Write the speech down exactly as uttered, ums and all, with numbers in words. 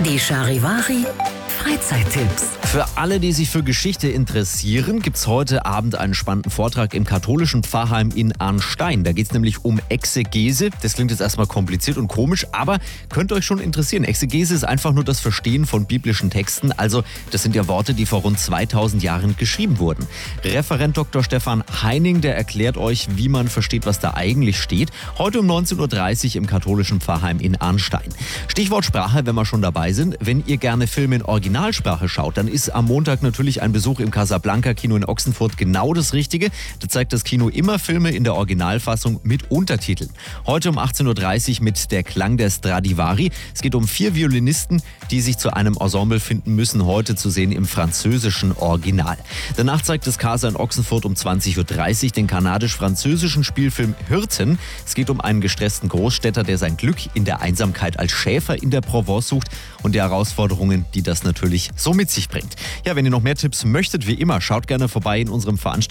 Die Charivari Freizeittipps. Für alle, die sich für Geschichte interessieren, gibt es heute Abend einen spannenden Vortrag im katholischen Pfarrheim in Arnstein. Da geht es nämlich um Exegese. Das klingt jetzt erstmal kompliziert und komisch, aber könnte euch schon interessieren. Exegese ist einfach nur das Verstehen von biblischen Texten. Also das sind ja Worte, die vor rund zweitausend Jahren geschrieben wurden. Referent Doktor Stefan Heining, der erklärt euch, wie man versteht, was da eigentlich steht. Heute um neunzehn Uhr dreißig im katholischen Pfarrheim in Arnstein. Stichwort Sprache, wenn wir schon dabei sind. Wenn ihr gerne Filme in Originalsprache schaut, dann ist am Montag natürlich ein Besuch im Casablanca-Kino in Ochsenfurt genau das Richtige. Da zeigt das Kino immer Filme in der Originalfassung mit Untertiteln. Heute um achtzehn Uhr dreißig mit Der Klang der Stradivari. Es geht um vier Violinisten, die sich zu einem Ensemble finden müssen, heute zu sehen im französischen Original. Danach zeigt das Casa in Ochsenfurt um zwanzig Uhr dreißig den kanadisch-französischen Spielfilm Hirten. Es geht um einen gestressten Großstädter, der sein Glück in der Einsamkeit als Schäfer in der Provence sucht und die Herausforderungen, die das natürlich so mit sich bringt. Ja, wenn ihr noch mehr Tipps möchtet, wie immer, schaut gerne vorbei in unserem Veranstaltungskalender.